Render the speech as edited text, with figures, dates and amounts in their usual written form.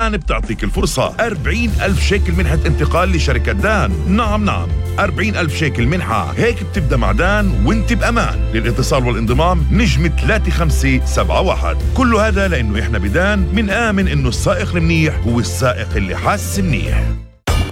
دان بتعطيك الفرصة 40,000 شيكل منحة انتقال لشركة دان. نعم 40,000 شيكل منحة، هيك بتبدأ مع دان وانت بأمان. للاتصال والانضمام نجم 3571. كل هذا لأنه إحنا بدان منآمن إنه السائق المنيح هو السائق اللي حاس منيح.